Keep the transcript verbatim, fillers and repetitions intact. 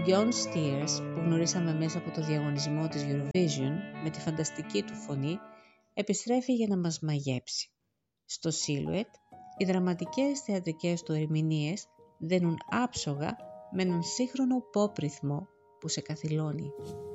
Bjorn Stiers, που γνωρίσαμε μέσα από το διαγωνισμό της Eurovision, με τη φανταστική του φωνή, επιστρέφει για να μας μαγέψει. Στο Silhouette, οι δραματικές θεατρικές του ερμηνείες δένουν άψογα με έναν σύγχρονο pop ρυθμό που σε καθυλώνει.